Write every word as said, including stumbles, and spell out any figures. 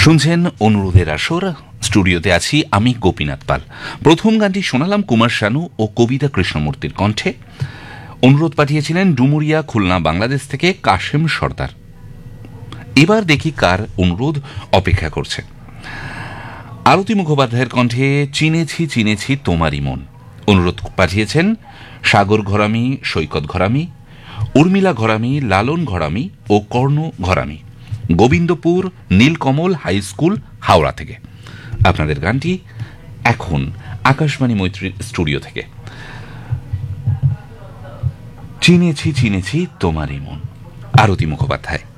শুনছেন অনুরোধের আসর। স্টুডিওতে আছি আমি, গোপীনাথ পাল। প্রথম গানটি শোনালাম কুমার শানু ও কবিতা কৃষ্ণমূর্তির কণ্ঠে। অনুরোধ পাঠিয়েছিলেন ডুমুরিয়া, খুলনা, বাংলাদেশ থেকে কাশেম সর্দার। এবার দেখি কার অনুরোধ অপেক্ষা করছে। আরতি মুখোপাধ্যায়ের কণ্ঠে চিনেছি চিনেছি তোমারই মন। অনুরোধ পাঠিয়েছেন সাগর ঘরামি, সৈকত ঘরামি, উর্মিলা ঘরামি, লালন ঘরামি ও কর্ণ ঘরামি, গোবিন্দপুর নীলকমল হাই স্কুল, হাওড়া থেকে। আপনাদের গানটি এখন আকাশবাণী মৈত্রী স্টুডিও থেকে। চিনেছি চিনেছি তোমারই মন, আরতি মুখোপাধ্যায়।